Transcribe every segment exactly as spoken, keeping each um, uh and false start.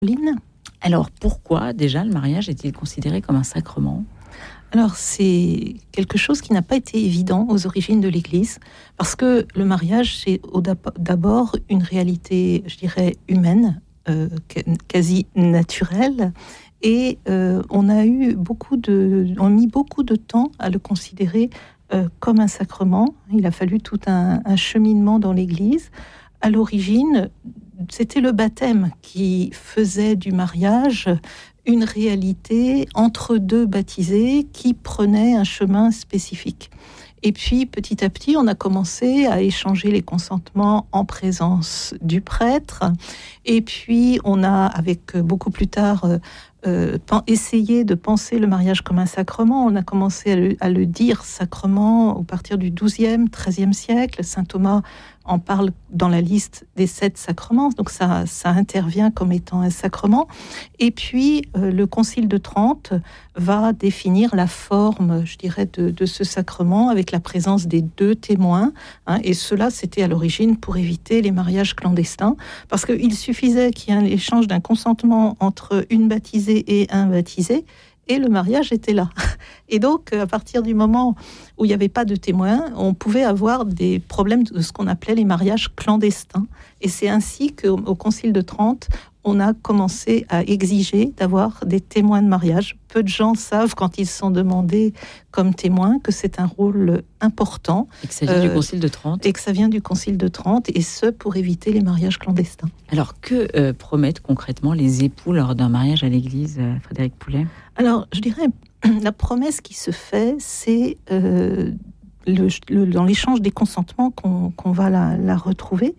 Lynn. Alors, pourquoi déjà le mariage est-il considéré comme un sacrement ? Alors, c'est quelque chose qui n'a pas été évident aux origines de l'Église, parce que le mariage, c'est d'abord une réalité, je dirais, humaine, euh, quasi naturelle, et euh, on a eu beaucoup de, on a mis beaucoup de temps à le considérer euh, comme un sacrement. Il a fallu tout un, un cheminement dans l'Église. À l'origine, c'était le baptême qui faisait du mariage une réalité entre deux baptisés qui prenaient un chemin spécifique. Et puis, petit à petit, on a commencé à échanger les consentements en présence du prêtre. Et puis, on a, avec beaucoup plus tard, euh, essayé de penser le mariage comme un sacrement. On a commencé à le, à le dire sacrement à partir du douzième, treizième siècle. Saint Thomas en parle dans la liste des sept sacrements, donc ça, ça intervient comme étant un sacrement. Et puis, euh, le Concile de Trente va définir la forme, je dirais, de, de ce sacrement avec la présence des deux témoins. Hein, et cela, c'était à l'origine pour éviter les mariages clandestins, parce qu'il suffisait qu'il y ait un échange d'un consentement entre une baptisée et un baptisé, et le mariage était là. Et donc, à partir du moment où il n'y avait pas de témoins, on pouvait avoir des problèmes de ce qu'on appelait les mariages clandestins. Et c'est ainsi qu'au au Concile de Trente, on a commencé à exiger d'avoir des témoins de mariage. Peu de gens savent, quand ils sont demandés comme témoins, que c'est un rôle important. Et que ça vient euh, du Concile de Trente. Et que ça vient du Concile de Trente, et ce, pour éviter les mariages clandestins. Alors, que euh, promettent concrètement les époux lors d'un mariage à l'église, euh, Frédéric Poulet ? Alors, je dirais, la promesse qui se fait, c'est euh, le, le, dans l'échange des consentements qu'on, qu'on va la, la retrouver.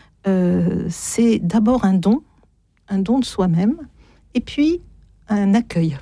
Euh, c'est d'abord un don, un don de soi-même, et puis un accueil.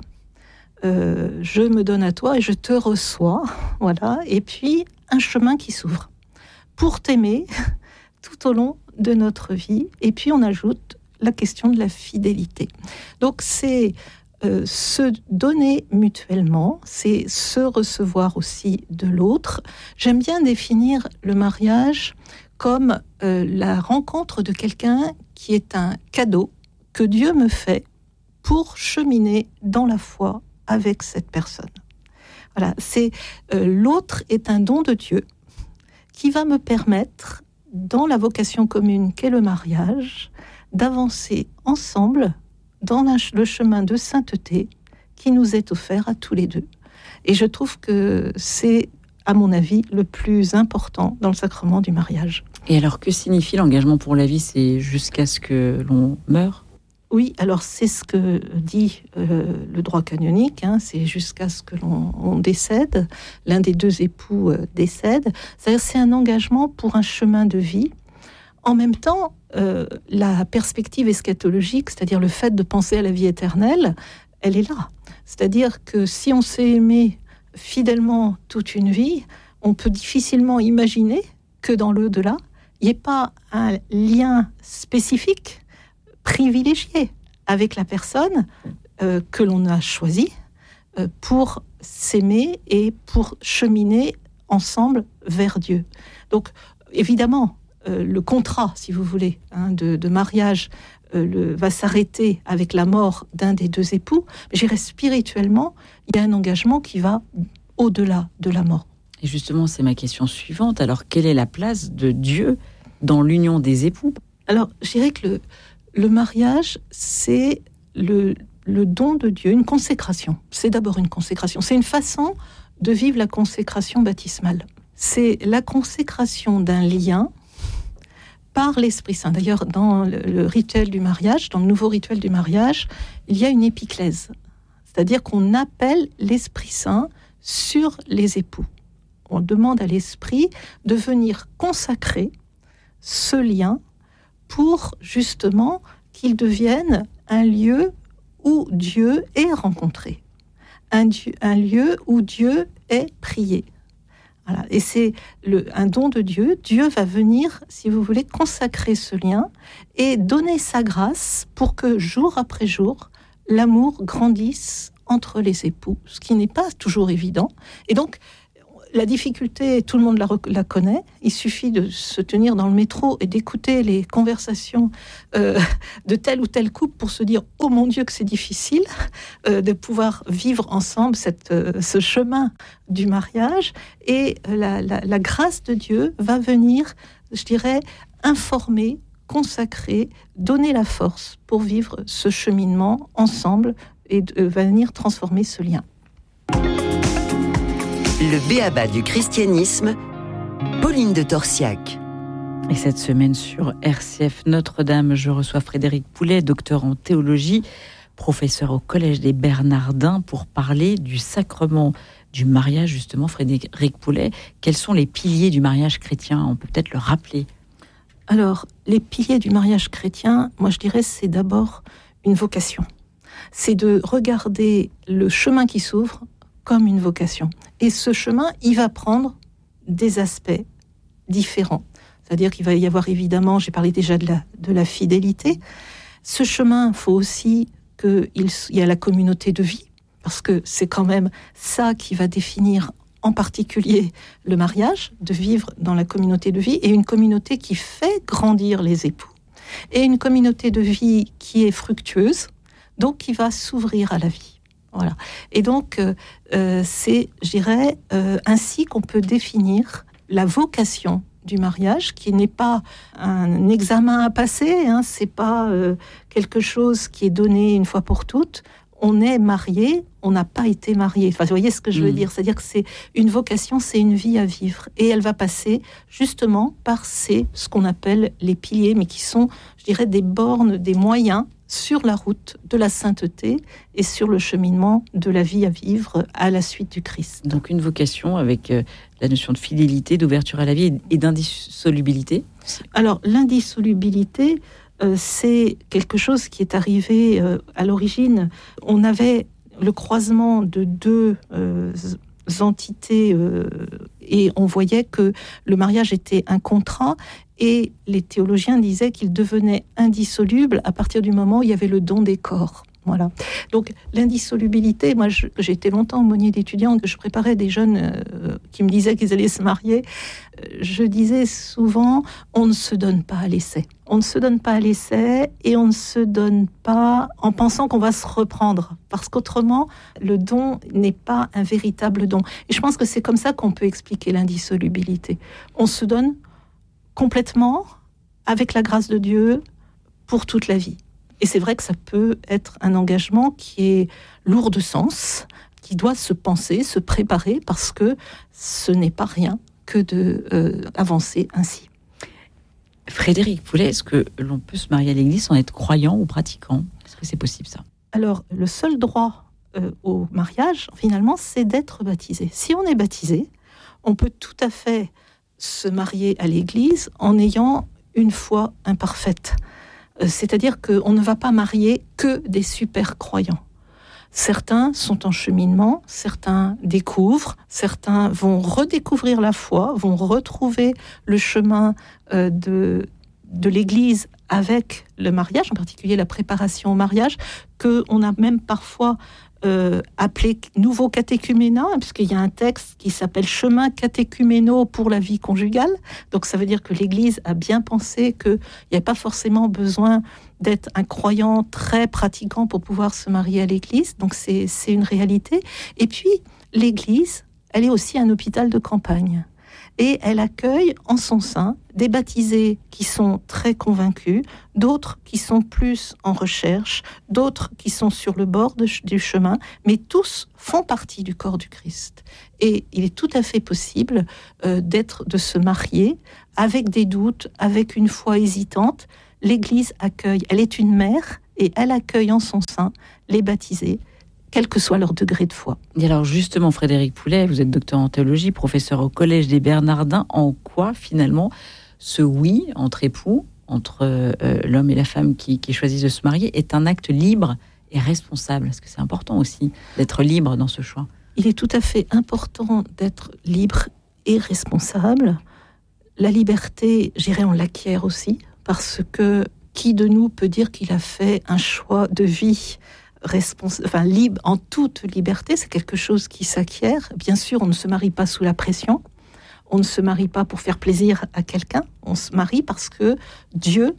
Euh, je me donne à toi et je te reçois, voilà, et puis un chemin qui s'ouvre pour t'aimer tout au long de notre vie. Et puis on ajoute la question de la fidélité. Donc c'est euh, se donner mutuellement, c'est se recevoir aussi de l'autre. J'aime bien définir le mariage comme euh, la rencontre de quelqu'un qui est un cadeau que Dieu me fait pour cheminer dans la foi avec cette personne. Voilà, c'est euh, l'autre est un don de Dieu qui va me permettre, dans la vocation commune qu'est le mariage, d'avancer ensemble dans la, le chemin de sainteté qui nous est offert à tous les deux. Et je trouve que c'est, à mon avis, le plus important dans le sacrement du mariage. Et alors, que signifie l'engagement pour la vie ? C'est jusqu'à ce que l'on meure ? Oui, alors c'est ce que dit euh, le droit canonique, hein, c'est jusqu'à ce que l'on on décède, l'un des deux époux euh, décède. C'est-à-dire c'est un engagement pour un chemin de vie. En même temps, euh, la perspective eschatologique, c'est-à-dire le fait de penser à la vie éternelle, elle est là. C'est-à-dire que si on s'est aimé fidèlement toute une vie, on peut difficilement imaginer que dans l'au-delà, il n'y ait pas un lien spécifique privilégié avec la personne euh, que l'on a choisie euh, pour s'aimer et pour cheminer ensemble vers Dieu. Donc, évidemment, euh, le contrat, si vous voulez, hein, de, de mariage euh, le, va s'arrêter avec la mort d'un des deux époux. Mais je dirais spirituellement, il y a un engagement qui va au-delà de la mort. Et justement, c'est ma question suivante. Alors, quelle est la place de Dieu dans l'union des époux ? Alors, je dirais que le Le mariage, c'est le, le don de Dieu, une consécration. C'est d'abord une consécration. C'est une façon de vivre la consécration baptismale. C'est la consécration d'un lien par l'Esprit Saint. D'ailleurs, dans le, le rituel du mariage, dans le nouveau rituel du mariage, il y a une épiclèse. C'est-à-dire qu'on appelle l'Esprit Saint sur les époux. On demande à l'Esprit de venir consacrer ce lien pour justement qu'il devienne un lieu où Dieu est rencontré, un, Dieu, un lieu où Dieu est prié. Voilà. Et c'est le, un don de Dieu. Dieu va venir, si vous voulez, consacrer ce lien et donner sa grâce pour que jour après jour, l'amour grandisse entre les époux, ce qui n'est pas toujours évident. Et donc, La difficulté, tout le monde la, la connaît. Il suffit de se tenir dans le métro et d'écouter les conversations euh, de tel ou tel couple pour se dire « Oh mon Dieu que c'est difficile euh, de pouvoir vivre ensemble cette, euh, ce chemin du mariage. » Et la, la, la grâce de Dieu va venir, je dirais, informer, consacrer, donner la force pour vivre ce cheminement ensemble et de, euh, va venir transformer ce lien. Le b.a.-ba du christianisme, Pauline de Torsiac. Et cette semaine sur R C F Notre-Dame, je reçois Frédéric Poulet, docteur en théologie, professeur au Collège des Bernardins, pour parler du sacrement du mariage. Justement, Frédéric Poulet, quels sont les piliers du mariage chrétien ? On peut peut-être le rappeler. Alors, les piliers du mariage chrétien, moi je dirais, c'est d'abord une vocation. C'est de regarder le chemin qui s'ouvre comme une vocation. Et ce chemin, il va prendre des aspects différents. C'est-à-dire qu'il va y avoir évidemment, j'ai parlé déjà de la, de la fidélité. Ce chemin, il faut aussi qu'il y ait la communauté de vie, parce que c'est quand même ça qui va définir en particulier le mariage, de vivre dans la communauté de vie, et une communauté qui fait grandir les époux, et une communauté de vie qui est fructueuse, donc qui va s'ouvrir à la vie. Voilà. Et donc, euh, c'est, je dirais, euh, ainsi qu'on peut définir la vocation du mariage, qui n'est pas un examen à passer, hein, c'est pas euh, quelque chose qui est donné une fois pour toutes. On est marié, on n'a pas été marié. Enfin, vous voyez ce que je veux mmh. dire ? C'est-à-dire que c'est une vocation, c'est une vie à vivre. Et elle va passer justement par ces, ce qu'on appelle les piliers, mais qui sont, je dirais, des bornes, des moyens sur la route de la sainteté et sur le cheminement de la vie à vivre à la suite du Christ. Donc une vocation avec euh, la notion de fidélité, d'ouverture à la vie et d'indissolubilité. Alors l'indissolubilité, euh, c'est quelque chose qui est arrivé euh, à l'origine. On avait le croisement de deux euh, entités euh, et on voyait que le mariage était un contrat. Et les théologiens disaient qu'il devenait indissoluble à partir du moment où il y avait le don des corps. Voilà. Donc l'indissolubilité, moi je, j'ai été longtemps aumônier d'étudiants, que je préparais des jeunes euh, qui me disaient qu'ils allaient se marier. Je disais souvent, on ne se donne pas à l'essai. On ne se donne pas à l'essai et on ne se donne pas en pensant qu'on va se reprendre. Parce qu'autrement, le don n'est pas un véritable don. Et je pense que c'est comme ça qu'on peut expliquer l'indissolubilité. On se donne complètement, avec la grâce de Dieu, pour toute la vie. Et c'est vrai que ça peut être un engagement qui est lourd de sens, qui doit se penser, se préparer, parce que ce n'est pas rien que d'avancer euh, ainsi. Frédéric Poulet, est-ce que l'on peut se marier à l'église sans être croyant ou pratiquant ? Est-ce que c'est possible ça ? Alors, le seul droit euh, au mariage, finalement, c'est d'être baptisé. Si on est baptisé, on peut tout à fait se marier à l'église en ayant une foi imparfaite. Euh, c'est-à-dire qu'on ne va pas marier que des super croyants. Certains sont en cheminement, certains découvrent, certains vont redécouvrir la foi, vont retrouver le chemin euh, de, de l'église avec le mariage, en particulier la préparation au mariage, qu'on a même parfois Euh, appelé nouveau catéchuménat, puisqu'il y a un texte qui s'appelle chemin catéchuménaux pour la vie conjugale. Donc ça veut dire que l'Église a bien pensé qu'il n'y a pas forcément besoin d'être un croyant très pratiquant pour pouvoir se marier à l'Église. Donc c'est, c'est une réalité. Et puis l'Église, elle est aussi un hôpital de campagne. Et elle accueille en son sein des baptisés qui sont très convaincus, d'autres qui sont plus en recherche, d'autres qui sont sur le bord de, du chemin, mais tous font partie du corps du Christ. Et il est tout à fait possible euh, d'être, de se marier avec des doutes, avec une foi hésitante. L'Église accueille, elle est une mère et elle accueille en son sein les baptisés, quel que soit leur degré de foi. Et alors justement, Frédéric Poulet, vous êtes docteur en théologie, professeur au Collège des Bernardins. En quoi, finalement, ce oui entre époux, entre euh, l'homme et la femme qui, qui choisissent de se marier, est un acte libre et responsable ? Est-ce que c'est important aussi d'être libre dans ce choix ? Il est tout à fait important d'être libre et responsable. La liberté, j'irais, on l'acquiert aussi, parce que qui de nous peut dire qu'il a fait un choix de vie respons- enfin, libre, en toute liberté, c'est quelque chose qui s'acquiert. Bien sûr, on ne se marie pas sous la pression, on ne se marie pas pour faire plaisir à quelqu'un, on se marie parce que Dieu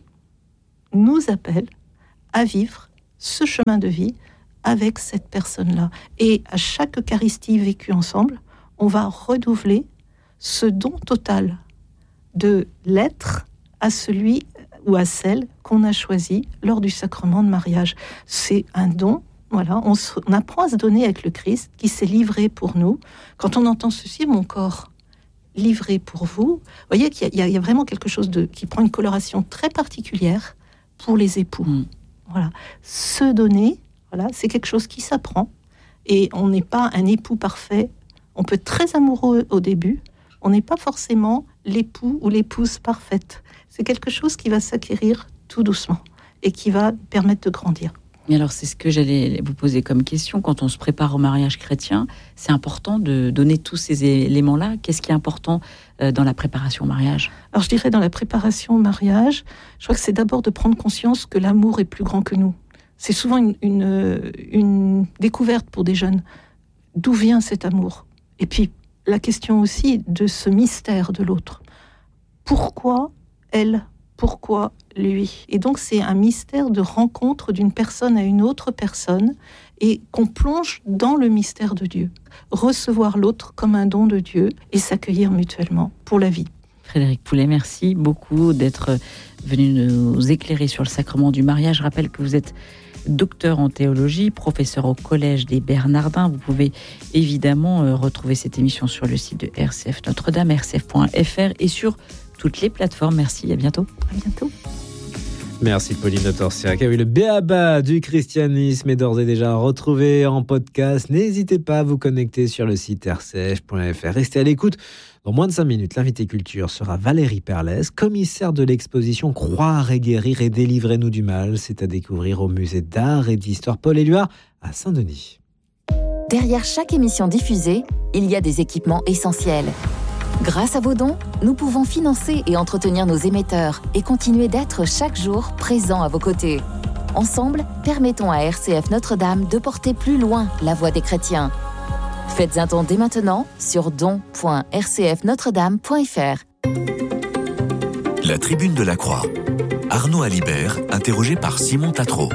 nous appelle à vivre ce chemin de vie avec cette personne-là. Et à chaque Eucharistie vécue ensemble, on va renouveler ce don total de l'être à celui ou à celle qu'on a choisi lors du sacrement de mariage. C'est un don, voilà, on, se, on apprend à se donner avec le Christ qui s'est livré pour nous. Quand on entend ceci, mon corps livré pour vous, vous voyez qu'il y a, il y a vraiment quelque chose de, qui prend une coloration très particulière pour les époux. Mmh. Voilà. Se donner, voilà, c'est quelque chose qui s'apprend, et on n'est pas un époux parfait. On peut être très amoureux au début, on n'est pas forcément l'époux ou l'épouse parfaite. C'est quelque chose qui va s'acquérir tout doucement et qui va permettre de grandir. Et alors, c'est ce que j'allais vous poser comme question. Quand on se prépare au mariage chrétien, c'est important de donner tous ces éléments-là. Qu'est-ce qui est important dans la préparation au mariage ? Alors, je dirais dans la préparation au mariage, je crois que c'est d'abord de prendre conscience que l'amour est plus grand que nous. C'est souvent une, une, une découverte pour des jeunes. D'où vient cet amour ? Et puis, la question aussi de ce mystère de l'autre. Pourquoi elle ? Pourquoi lui ? Et donc, c'est un mystère de rencontre d'une personne à une autre personne et qu'on plonge dans le mystère de Dieu. Recevoir l'autre comme un don de Dieu et s'accueillir mutuellement pour la vie. Frédérique Poulet, merci beaucoup d'être venu nous éclairer sur le sacrement du mariage. Je rappelle que vous êtes docteur en théologie, professeur au Collège des Bernardins. Vous pouvez évidemment retrouver cette émission sur le site de R C F Notre-Dame, r c f point f r et sur toutes les plateformes. Merci, à bientôt. À bientôt. Merci Pauline de Torsiac. Ah oui, le b.a.-ba du christianisme est d'ores et déjà retrouvé en podcast. N'hésitez pas à vous connecter sur le site r c f point f r. Restez à l'écoute. Dans moins de cinq minutes, l'invité culture sera Valérie Perlès, commissaire de l'exposition Croire et guérir et délivrez-nous du mal. C'est à découvrir au musée d'art et d'histoire Paul-Éluard à Saint-Denis. Derrière chaque émission diffusée, il y a des équipements essentiels. Grâce à vos dons, nous pouvons financer et entretenir nos émetteurs et continuer d'être chaque jour présents à vos côtés. Ensemble, permettons à R C F Notre-Dame de porter plus loin la voix des chrétiens. Faites un don dès maintenant sur don point r c f notre dame point f r. La Tribune de la Croix. Arnaud Alibert, interrogé par Simon Tatro.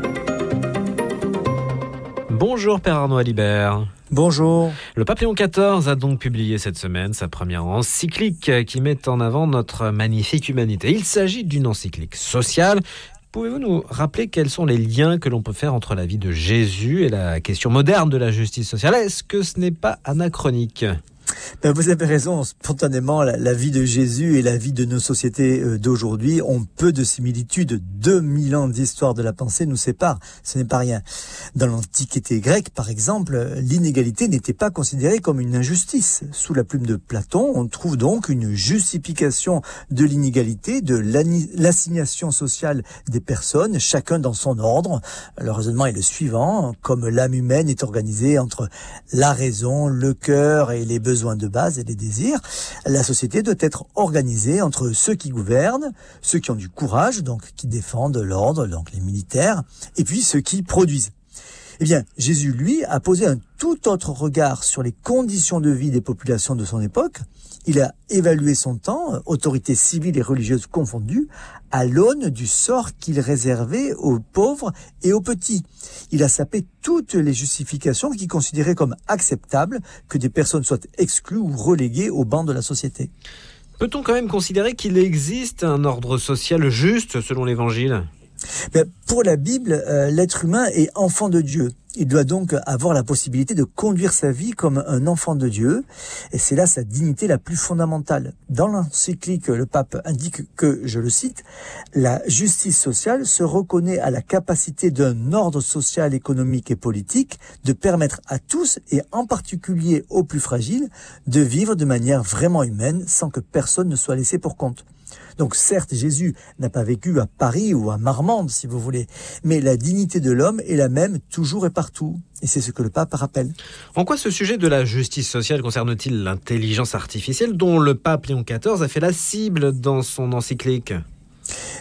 Bonjour Père Arnaud Alibert. Bonjour. Le pape Léon quatorze a donc publié cette semaine sa première encyclique qui met en avant notre magnifique humanité. Il s'agit d'une encyclique sociale. Pouvez-vous nous rappeler quels sont les liens que l'on peut faire entre la vie de Jésus et la question moderne de la justice sociale ? Est-ce que ce n'est pas anachronique ? Ben vous avez raison, spontanément, la, la vie de Jésus et la vie de nos sociétés euh, d'aujourd'hui ont peu de similitudes. deux mille ans d'histoire de la pensée nous séparent, ce n'est pas rien. Dans l'Antiquité grecque, par exemple, l'inégalité n'était pas considérée comme une injustice. Sous la plume de Platon, on trouve donc une justification de l'inégalité, de l'assignation sociale des personnes, chacun dans son ordre. Le raisonnement est le suivant, comme l'âme humaine est organisée entre la raison, le cœur et les besoins de base et les désirs, la société doit être organisée entre ceux qui gouvernent, ceux qui ont du courage, donc qui défendent l'ordre, donc les militaires, et puis ceux qui produisent. Eh bien, Jésus, lui, a posé un tout autre regard sur les conditions de vie des populations de son époque. Il a évalué son temps, autorités civiles et religieuses confondues, à l'aune du sort qu'il réservait aux pauvres et aux petits. Il a sapé toutes les justifications qui considéraient comme acceptables que des personnes soient exclues ou reléguées au banc de la société. Peut-on quand même considérer qu'il existe un ordre social juste selon l'Évangile ? Ben, pour la Bible, euh, l'être humain est enfant de Dieu. Il doit donc avoir la possibilité de conduire sa vie comme un enfant de Dieu, et c'est là sa dignité la plus fondamentale. Dans l'encyclique, le pape indique que, je le cite, « La justice sociale se reconnaît à la capacité d'un ordre social, économique et politique de permettre à tous, et en particulier aux plus fragiles, de vivre de manière vraiment humaine sans que personne ne soit laissé pour compte. » Donc certes, Jésus n'a pas vécu à Paris ou à Marmande, si vous voulez, mais la dignité de l'homme est la même toujours et partout. Et c'est ce que le pape rappelle. En quoi ce sujet de la justice sociale concerne-t-il l'intelligence artificielle dont le pape Léon quatorze a fait la cible dans son encyclique ?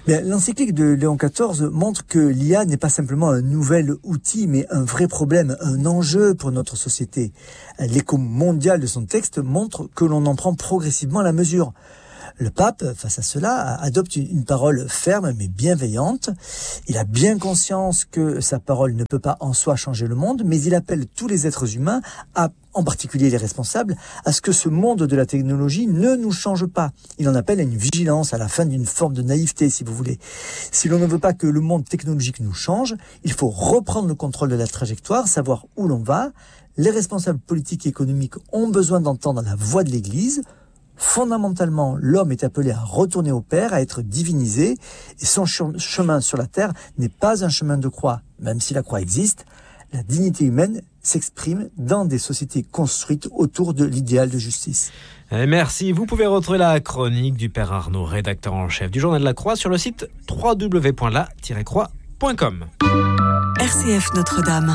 Bien, l'encyclique de Léon quatorze montre que l'I A n'est pas simplement un nouvel outil, mais un vrai problème, un enjeu pour notre société. L'écho mondial de son texte montre que l'on en prend progressivement la mesure. Le pape, face à cela, adopte une parole ferme mais bienveillante. Il a bien conscience que sa parole ne peut pas en soi changer le monde, mais il appelle tous les êtres humains, à, en particulier les responsables, à ce que ce monde de la technologie ne nous change pas. Il en appelle à une vigilance, à la fin d'une forme de naïveté, si vous voulez. Si l'on ne veut pas que le monde technologique nous change, il faut reprendre le contrôle de la trajectoire, savoir où l'on va. Les responsables politiques et économiques ont besoin d'entendre la voix de l'Église. Fondamentalement, l'homme est appelé à retourner au Père, à être divinisé, et son chemin sur la terre n'est pas un chemin de croix. Même si la croix existe, la dignité humaine s'exprime dans des sociétés construites autour de l'idéal de justice. Et merci. Vous pouvez retrouver la chronique du Père Arnaud, rédacteur en chef du Journal de la Croix, sur le site w w w point la tiret croix point com. R C F Notre-Dame.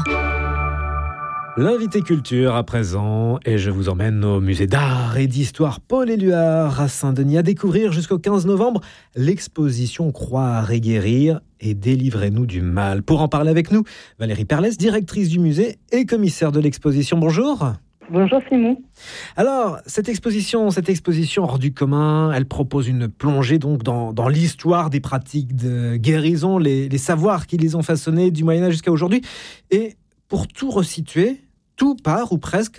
L'invité culture à présent, et je vous emmène au musée d'art et d'histoire Paul Éluard à Saint-Denis à découvrir jusqu'au quinze novembre l'exposition Croire et guérir et délivrez-nous du mal. Pour en parler avec nous, Valérie Perlès, directrice du musée et commissaire de l'exposition. Bonjour. Bonjour Simon. Alors, cette exposition, cette exposition hors du commun, elle propose une plongée donc dans, dans l'histoire des pratiques de guérison, les, les savoirs qui les ont façonnés du Moyen-Âge jusqu'à aujourd'hui. Et pour tout resituer, tout part, ou presque,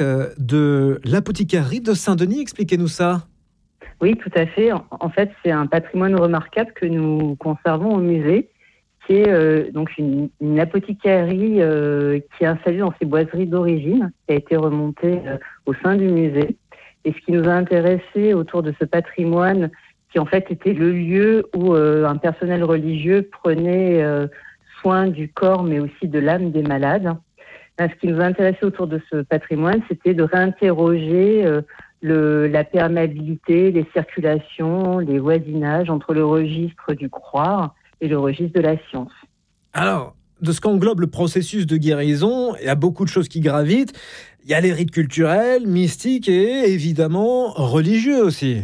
de l'apothicarie de Saint-Denis. Expliquez-nous ça. Oui, tout à fait. En fait, c'est un patrimoine remarquable que nous conservons au musée, qui est euh, donc une, une apothicarie euh, qui est installée dans ses boiseries d'origine, qui a été remontée euh, au sein du musée. Et ce qui nous a intéressé autour de ce patrimoine, qui en fait était le lieu où euh, un personnel religieux prenait euh, soin du corps, mais aussi de l'âme des malades. Ce qui nous a intéressé autour de ce patrimoine, c'était de réinterroger euh, le, la perméabilité, les circulations, les voisinages entre le registre du croire et le registre de la science. Alors, de ce qu'englobe le processus de guérison, il y a beaucoup de choses qui gravitent. Il y a les rites culturels, mystiques et évidemment religieux aussi.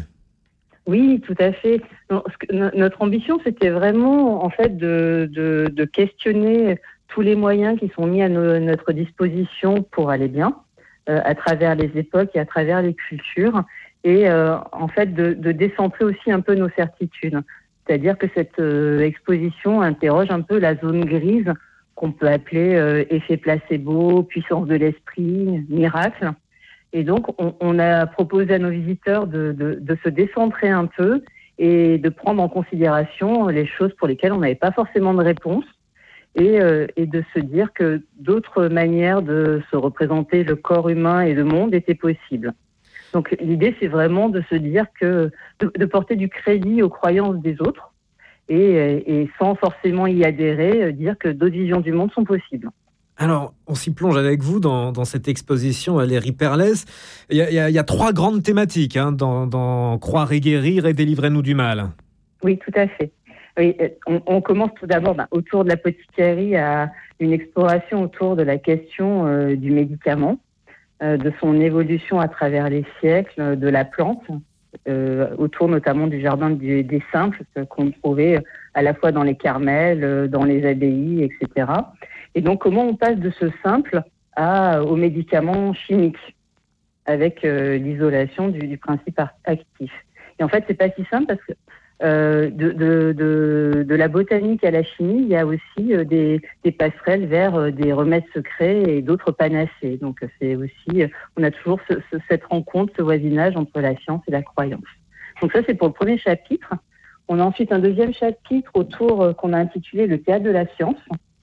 Oui, tout à fait. Non, ce que, notre ambition, c'était vraiment en fait de, de, de questionner tous les moyens qui sont mis à no- notre disposition pour aller bien, euh, à travers les époques et à travers les cultures, et euh, en fait de, de décentrer aussi un peu nos certitudes. C'est-à-dire que cette euh, exposition interroge un peu la zone grise qu'on peut appeler euh, effet placebo, puissance de l'esprit, miracle. Et donc on, on a proposé à nos visiteurs de, de, de se décentrer un peu et de prendre en considération les choses pour lesquelles on n'avait pas forcément de réponse. Et, euh, et de se dire que d'autres manières de se représenter le corps humain et le monde étaient possibles. Donc l'idée, c'est vraiment de se dire que de, de porter du crédit aux croyances des autres et, et sans forcément y adhérer, dire que d'autres visions du monde sont possibles. Alors, on s'y plonge avec vous dans, dans cette exposition Valérie Perlès. Il y a, il y a, il y a trois grandes thématiques hein, dans, dans Croire et guérir et délivrez-nous du mal. Oui, tout à fait. Oui, on, on commence tout d'abord bah, autour de l'apothicarie à une exploration autour de la question euh, du médicament, euh, de son évolution à travers les siècles, de la plante, euh, autour notamment du jardin du, des simples qu'on trouvait à la fois dans les Carmels, dans les abbayes, et cetera. Et donc comment on passe de ce simple à, aux médicaments chimiques avec euh, l'isolation du, du principe actif. Et en fait, c'est pas si simple parce que Euh, de, de, de, de la botanique à la chimie, il y a aussi euh, des, des passerelles vers euh, des remèdes secrets et d'autres panacées. Donc c'est aussi, euh, on a toujours ce, ce, cette rencontre, ce voisinage entre la science et la croyance. Donc ça, c'est pour le premier chapitre. On a ensuite un deuxième chapitre autour euh, qu'on a intitulé le théâtre de la science,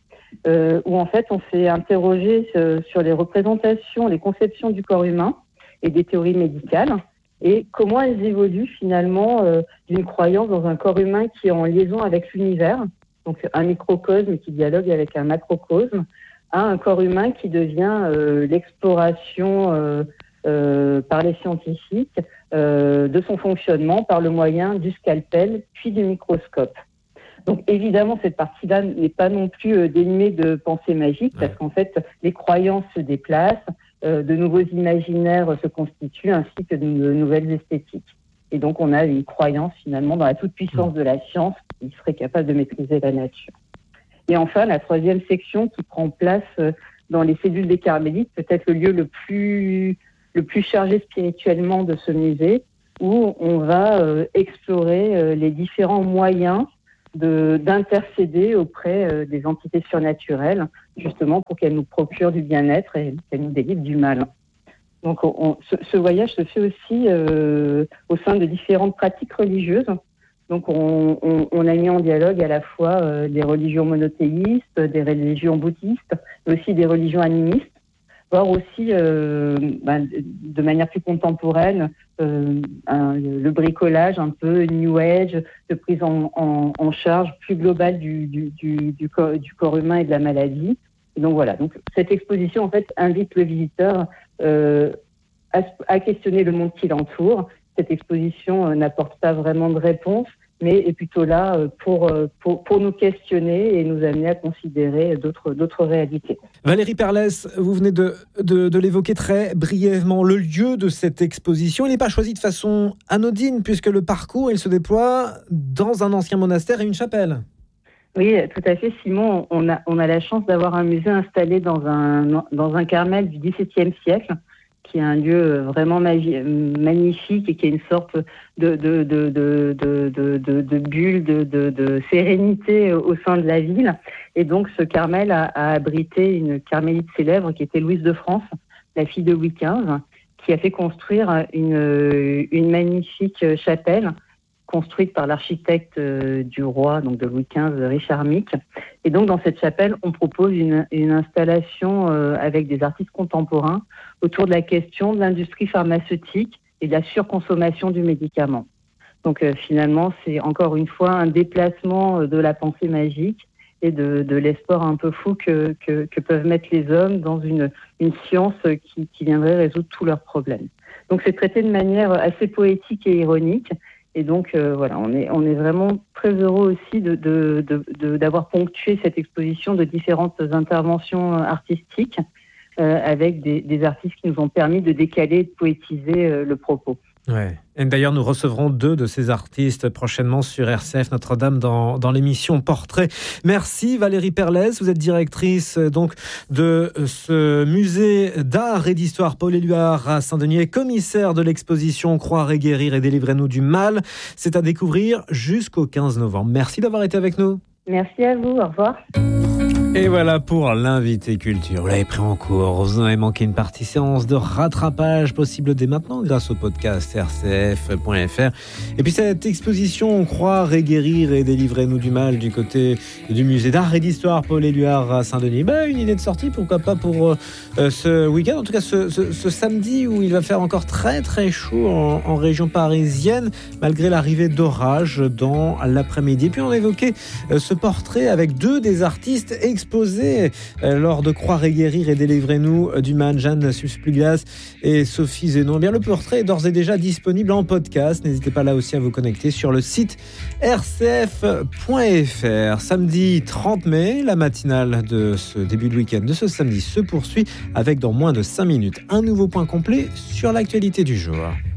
euh, où en fait on s'est interrogé euh, sur les représentations, les conceptions du corps humain et des théories médicales. Et comment elles évoluent finalement euh, d'une croyance dans un corps humain qui est en liaison avec l'univers, donc un microcosme qui dialogue avec un macrocosme, à un corps humain qui devient euh, l'exploration euh, euh, par les scientifiques euh, de son fonctionnement par le moyen du scalpel puis du microscope. Donc évidemment, cette partie-là n'est pas non plus euh, dénuée de pensée magique, parce qu'en fait, les croyances se déplacent, euh, de nouveaux imaginaires se constituent, ainsi que de, de nouvelles esthétiques. Et donc, on a une croyance finalement dans la toute-puissance de la science qui serait capable de maîtriser la nature. Et enfin, la troisième section qui prend place dans les cellules des Carmélites, peut-être le lieu le plus, le plus chargé spirituellement de ce musée, où on va euh, explorer euh, les différents moyens de, d'intercéder auprès euh, des entités surnaturelles, justement pour qu'elles nous procurent du bien-être et qu'elles nous délivrent du mal. Donc on, on, ce, ce voyage se fait aussi euh, au sein de différentes pratiques religieuses. Donc on, on, on a mis en dialogue à la fois euh, des religions monothéistes, des religions bouddhistes, mais aussi des religions animistes, voire aussi euh, ben, de manière plus contemporaine euh, un, le bricolage un peu New Age, de prise en, en, en charge plus globale du, du, du, du, corps, du corps humain et de la maladie. Et donc voilà, donc cette exposition en fait invite le visiteur euh, à, à questionner le monde qui l'entoure. Cette exposition euh, n'apporte pas vraiment de réponse, mais est plutôt là pour, pour, pour nous questionner et nous amener à considérer d'autres, d'autres réalités. Valérie Perlès, vous venez de, de, de l'évoquer très brièvement. Le lieu de cette exposition, il n'est pas choisi de façon anodine, puisque le parcours, il se déploie dans un ancien monastère et une chapelle. Oui, tout à fait, Simon. On a, on a la chance d'avoir un musée installé dans un, dans un Carmel du dix-septième siècle, qui est un lieu vraiment magi- magnifique et qui est une sorte de, de, de, de, de, de, de, de bulle de, de, de sérénité au sein de la ville. Et donc, ce Carmel a, a abrité une carmélite célèbre qui était Louise de France, la fille de Louis quinze, qui a fait construire une, une magnifique chapelle construite par l'architecte du roi, donc de Louis quinze, Richard Mick. Et donc, dans cette chapelle, on propose une, une installation euh, avec des artistes contemporains autour de la question de l'industrie pharmaceutique et de la surconsommation du médicament. Donc, euh, finalement, c'est encore une fois un déplacement de la pensée magique et de, de l'espoir un peu fou que, que, que peuvent mettre les hommes dans une, une science qui, qui viendrait résoudre tous leurs problèmes. Donc, c'est traité de manière assez poétique et ironique. Et donc, euh, voilà, on est, on est vraiment très heureux aussi de, de, de, de, d'avoir ponctué cette exposition de différentes interventions artistiques euh, avec des, des artistes qui nous ont permis de décaler et de poétiser euh, le propos. Ouais. Et d'ailleurs, nous recevrons deux de ces artistes prochainement sur R C F Notre-Dame dans, dans l'émission Portrait. Merci Valérie Perlès, vous êtes directrice donc de ce musée d'art et d'histoire Paul Éluard à Saint-Denis, commissaire de l'exposition Croire et guérir et délivrez-nous du mal. C'est à découvrir jusqu'au quinze novembre. Merci d'avoir été avec nous. Merci à vous, au revoir. Et voilà pour l'invité culture. Vous l'avez pris en cours, vous en avez manqué une partie, séance de rattrapage possible dès maintenant grâce au podcast r c f point f r. Et puis cette exposition Croire et guérir et délivrez-nous du mal du côté du musée d'art et d'histoire Paul Éluard à Saint-Denis. Ben, une idée de sortie, pourquoi pas pour euh, ce week-end, en tout cas ce, ce, ce samedi où il va faire encore très très chaud en, en région parisienne malgré l'arrivée d'orage dans l'après-midi. Et puis on a évoqué euh, ce portrait avec deux des artistes exposés euh, lors de Croire et guérir et délivrez-nous du mal, Jeanne Susplugas et Sophie Zénon. Eh bien, le portrait est d'ores et déjà disponible en podcast. N'hésitez pas là aussi à vous connecter sur le site r c f point f r. Samedi trente mai, la matinale de ce début de week-end de ce samedi se poursuit avec dans moins de cinq minutes un nouveau point complet sur l'actualité du jour.